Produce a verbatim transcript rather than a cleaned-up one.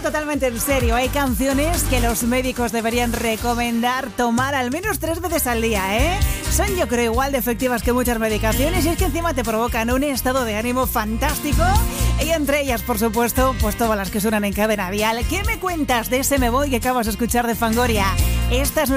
totalmente en serio. Hay canciones que los médicos deberían recomendar tomar al menos tres veces al día, ¿eh? Son, yo creo, igual de efectivas que muchas medicaciones y es que encima te provocan un estado de ánimo fantástico. Y entre ellas, por supuesto, pues todas las que suenan en Cadena Dial. ¿Qué me cuentas de ese Me Voy que acabas de escuchar de Fangoria? Esta es